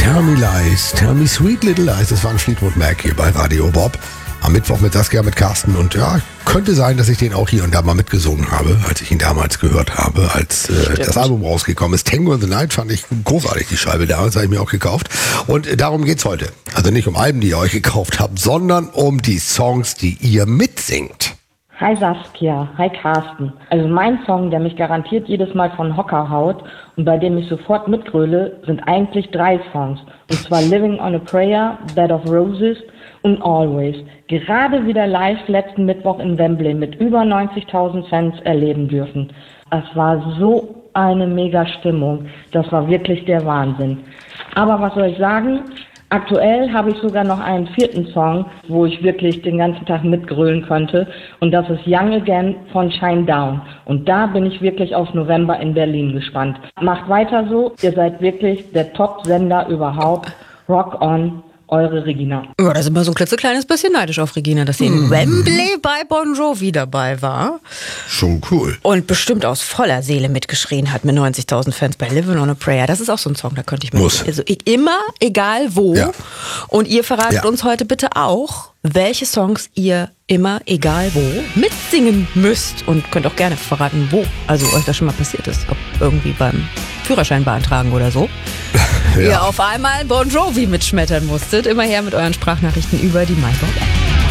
Tell Me Lies, Tell Me Sweet Little Lies, das war ein Fleetwood Mac hier bei Radio Bob. Am Mittwoch mit Saskia, mit Carsten und ja, könnte sein, dass ich den auch hier und da mal mitgesungen habe, als ich ihn damals gehört habe, als das Album rausgekommen ist. Tango in the Night fand ich großartig, die Scheibe damals, habe ich mir auch gekauft. Und darum geht's heute. Also nicht um Alben, die ihr euch gekauft habt, sondern um die Songs, die ihr mitsingt. Hi Saskia, hi Carsten. Also mein Song, der mich garantiert jedes Mal von Hocker haut und bei dem ich sofort mitgröle, sind eigentlich 3 Songs. Und zwar Living on a Prayer, Bed of Roses und Always. Gerade wieder live letzten Mittwoch in Wembley mit über 90.000 Fans erleben dürfen. Es war so eine mega Stimmung. Das war wirklich der Wahnsinn. Aber was soll ich sagen? Aktuell habe ich sogar noch einen 4. Song, wo ich wirklich den ganzen Tag mitgrölen konnte. Und das ist Young Again von Shinedown. Und da bin ich wirklich auf November in Berlin gespannt. Macht weiter so. Ihr seid wirklich der Top-Sender überhaupt. Rock on. Eure Regina. Ja, da sind wir so ein klitzekleines bisschen neidisch auf Regina, dass sie in Wembley bei Bon Jovi dabei war. Schon cool. Und bestimmt aus voller Seele mitgeschrien hat mit 90.000 Fans bei Living on a Prayer. Das ist auch so ein Song, da könnte ich mir... Also immer, egal wo. Ja. Und ihr verratet uns heute bitte auch, welche Songs ihr immer, egal wo, mitsingen müsst. Und könnt auch gerne verraten, wo. Also euch das schon mal passiert ist. Ob irgendwie beim Führerschein beantragen oder so. Ihr auf einmal Bon Jovi mitschmettern musstet. Immer her mit euren Sprachnachrichten über die MyBob App.